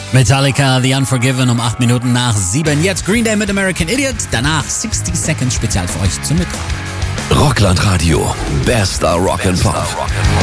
Metallica, The Unforgiven um 8 Minuten nach 7. Jetzt Green Day mit American Idiot. Danach 60 Seconds Spezial für euch zum Mitraten. Rockland Radio. Bester Rock'n'Pop.